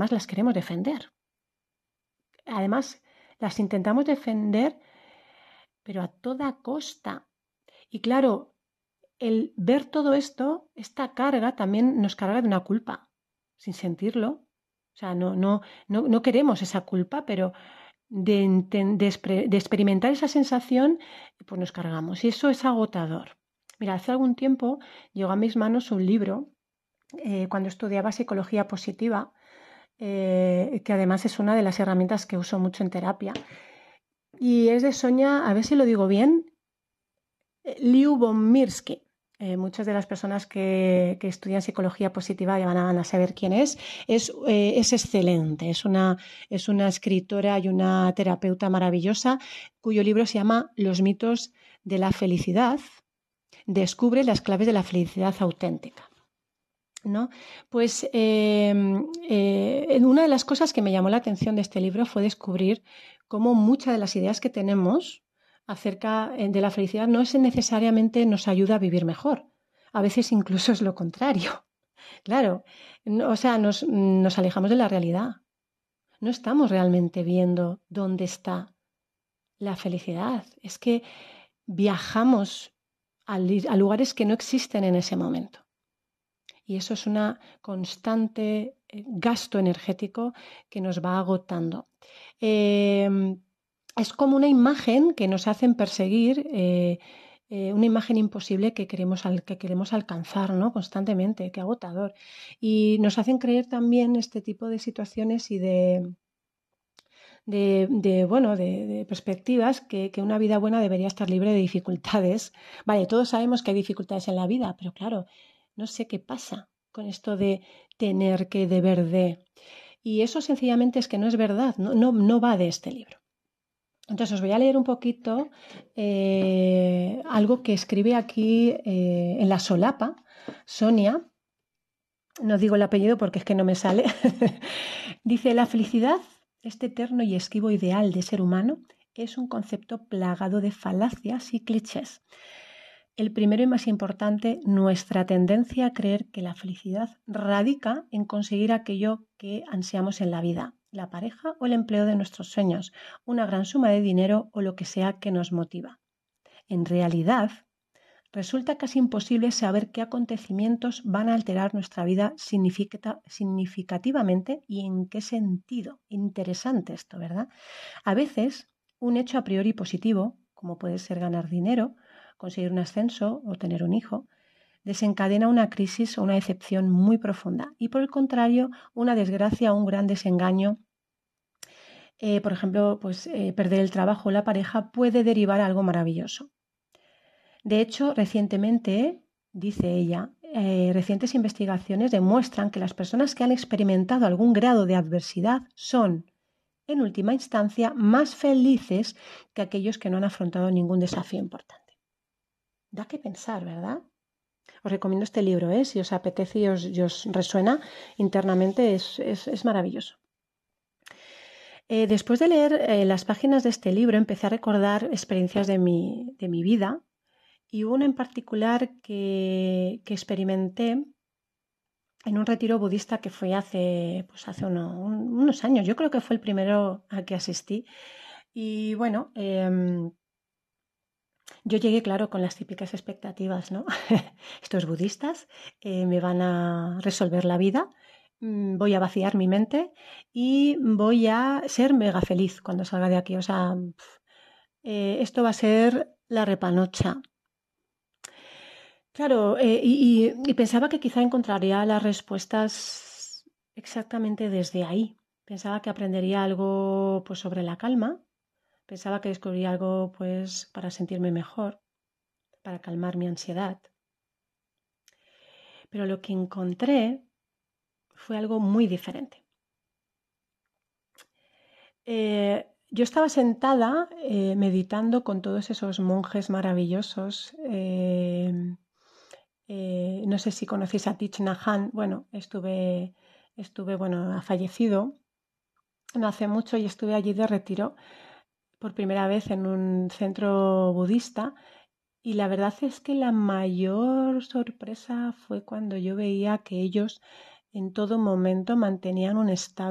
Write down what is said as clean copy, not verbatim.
además las queremos defender. Además, las intentamos defender, pero a toda costa. Y claro, el ver todo esto, esta carga también nos carga de una culpa, sin sentirlo. O sea, no queremos esa culpa, pero de experimentar esa sensación, pues nos cargamos. Y eso es agotador. Mira, hace algún tiempo llegó a mis manos un libro, cuando estudiaba psicología positiva, que además es una de las herramientas que uso mucho en terapia. Y es de Sonia, a ver si lo digo bien, Lyubomirsky. Muchas de las personas que estudian psicología positiva ya van a saber quién es. Es excelente, es una escritora y una terapeuta maravillosa, cuyo libro se llama Los mitos de la felicidad. Descubre las claves de la felicidad auténtica, ¿no? Pues una de las cosas que me llamó la atención de este libro fue descubrir cómo muchas de las ideas que tenemos acerca de la felicidad no es necesariamente nos ayuda a vivir mejor. A veces incluso es lo contrario. Claro, o sea, nos alejamos de la realidad. No estamos realmente viendo dónde está la felicidad. Es que viajamos a lugares que no existen en ese momento. Y eso es un constante gasto energético que nos va agotando. Es como una imagen que nos hacen perseguir, una imagen imposible que queremos alcanzar, ¿no? Constantemente, qué agotador. Y nos hacen creer también este tipo de situaciones y de perspectivas que una vida buena debería estar libre de dificultades. Vale, todos sabemos que hay dificultades en la vida, pero claro, no sé qué pasa con esto de tener que, deber de. Y eso sencillamente es que no es verdad, no va de este libro. Entonces os voy a leer un poquito algo que escribe aquí en la solapa Sonia. No digo el apellido porque es que no me sale. Dice, la felicidad, este eterno y esquivo ideal de ser humano, es un concepto plagado de falacias y clichés. El primero y más importante, nuestra tendencia a creer que la felicidad radica en conseguir aquello que ansiamos en la vida, la pareja o el empleo de nuestros sueños, una gran suma de dinero o lo que sea que nos motiva. En realidad, resulta casi imposible saber qué acontecimientos van a alterar nuestra vida significativamente y en qué sentido. Interesante esto, ¿verdad? A veces, un hecho a priori positivo, como puede ser ganar dinero, conseguir un ascenso o tener un hijo, desencadena una crisis o una decepción muy profunda. Y por el contrario, una desgracia o un gran desengaño, por ejemplo, perder el trabajo o la pareja, puede derivar a algo maravilloso. De hecho, recientemente, dice ella, recientes investigaciones demuestran que las personas que han experimentado algún grado de adversidad son, en última instancia, más felices que aquellos que no han afrontado ningún desafío importante. Da que pensar, ¿verdad? Os recomiendo este libro, si os apetece y os resuena internamente, es maravilloso. Después de leer las páginas de este libro, empecé a recordar experiencias de mi vida. Y hubo una en particular que experimenté en un retiro budista que fue hace unos años. Yo creo que fue el primero al que asistí. Y bueno, yo llegué, claro, con las típicas expectativas, ¿no? Estos budistas me van a resolver la vida, voy a vaciar mi mente y voy a ser mega feliz cuando salga de aquí. O sea, esto va a ser la repanocha. Claro, y pensaba que quizá encontraría las respuestas exactamente desde ahí. Pensaba que aprendería algo pues, sobre la calma, pensaba que descubriría algo pues, para sentirme mejor, para calmar mi ansiedad. Pero lo que encontré fue algo muy diferente. Yo estaba sentada meditando con todos esos monjes maravillosos. No sé si conocéis a Thich Nhat Hanh. Bueno, ha fallecido no hace mucho y estuve allí de retiro por primera vez en un centro budista y la verdad es que la mayor sorpresa fue cuando yo veía que ellos en todo momento mantenían un estado